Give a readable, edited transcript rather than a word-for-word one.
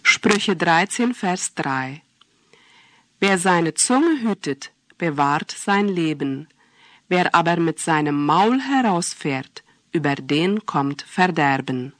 Sprüche 13, Vers 3. Wer seine Zunge hütet, bewahrt sein Leben. Wer aber mit seinem Maul herausfährt, über den kommt Verderben.